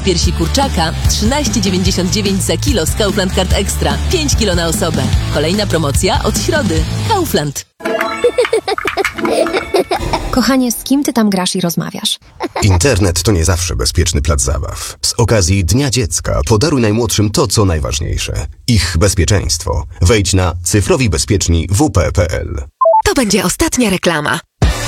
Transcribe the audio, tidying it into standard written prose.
piersi kurczaka 13,99 za kilo z Kaufland Card Extra. 5 kilo na osobę. Kolejna promocja od środy. Kaufland. Kochanie, z kim ty tam grasz i rozmawiasz? Internet to nie zawsze bezpieczny plac zabaw. Z okazji Dnia Dziecka podaruj najmłodszym to, co najważniejsze. Ich bezpieczeństwo. Wejdź na cyfrowibezpieczni.wp.pl. To będzie ostatnia reklama.